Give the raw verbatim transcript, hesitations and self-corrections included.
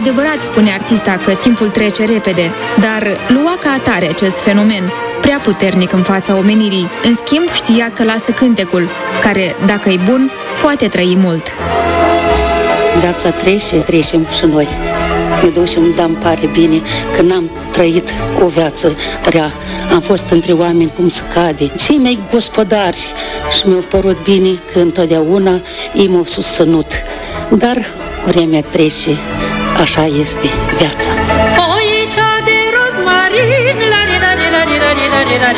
adevărat, spune artista, că timpul trece repede, dar lua ca atare acest fenomen, prea puternic în fața omenirii. În schimb, știa că lasă cântecul, care, dacă e bun, poate trăi mult. Viața trece, trecem și noi. Ne ducem, dar îmi pare bine că n-am trăit o viață rea. Am fost între oameni cum se cade. Cei mei gospodari și mi-au părut bine că întotdeauna ei m-au susținut. Dar vremea trece, așa este viața.